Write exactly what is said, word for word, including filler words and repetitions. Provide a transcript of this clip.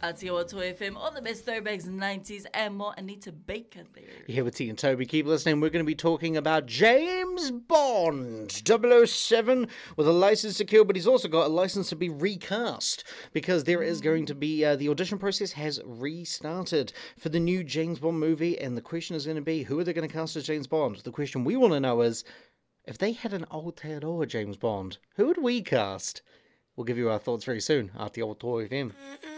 Aotearoa F M, all the best throwbacks, nineties and more. Anita Baker there. Here with T and Toby. Keep listening. We're going to be talking about James Bond double oh seven with a license to kill, but he's also got a license to be recast because there is going to be, uh, the audition process has restarted for the new James Bond movie, and the question is going to be, who are they going to cast as James Bond? The question we want to know is, if they had an Aotearoa James Bond, who would we cast? We'll give you our thoughts very soon at the Aotearoa F M.